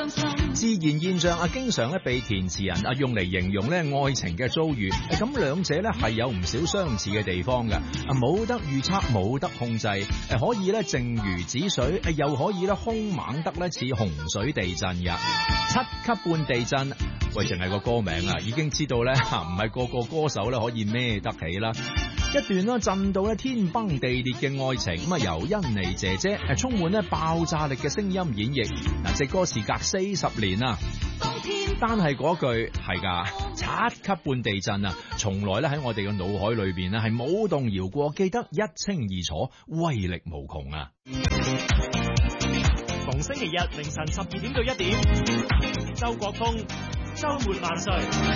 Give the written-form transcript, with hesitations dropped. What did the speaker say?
自然現象啊，經常咧被填詞人啊用嚟形容咧愛情嘅遭遇。咁兩者咧係有唔少相似嘅地方嘅。啊，冇得預測，冇得控制。可以咧靜如止水，又可以咧兇猛得咧似洪水地震嘅。7級半地震，喂，淨係個歌名啊，已經知道咧唔係個個歌手咧可以孭得起啦。一段啦震到咧天崩地裂嘅愛情，咁啊由甄妮姐姐充滿咧爆炸力嘅聲音演繹。嗱，隻歌時隔40年啊，單係嗰句係㗎，7級半地震啊，從來咧喺我哋嘅腦海裏邊咧係冇動搖過，記得一清二楚，威力無窮啊！ 逢星期日凌晨12點到1點，周國峰周末萬歲。